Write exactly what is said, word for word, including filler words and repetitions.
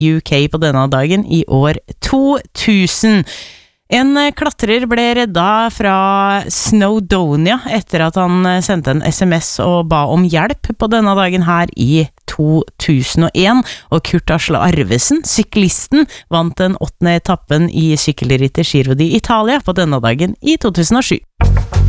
U K på denne dagen i år to tusen. En klatrer ble redda fra Snowdonia etter at han sendte en sms og ba om hjelp på denne dagen her i to tusen og en, og Kurt Asle Arvesen, syklisten, vant den åttende etappen i sykkelrittet Giro d'Italia på denne dagen i to tusen og sju.